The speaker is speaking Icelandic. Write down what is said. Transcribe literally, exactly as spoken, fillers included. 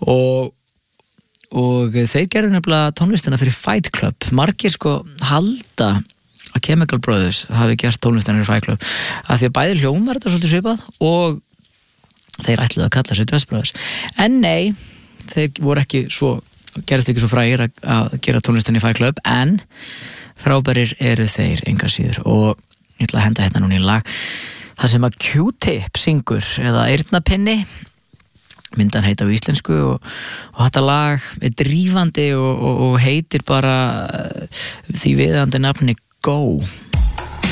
og og þeir gerðu nefnilega tónlistina fyrir Fight Club. Margir sko halda að Chemical Brothers hafi gert tónlistina fyrir Fight Club af því að bæði hljómar þetta svolítið svipað og þeir ætluðu að kalla sig Dust Brothers. En nei, þeir voru ekki svo gerðist ekki svo frægir að, að gera tónlistina í Fight Club, en frábærir eru þeir engar síður og ég ætla að henda hérna núna í lag það sem að Q-Tip syngur eða Eyrnapinni, myndan heita á íslensku og, og þetta lag er drífandi og, og, og heitir bara því viðandi nafni Go.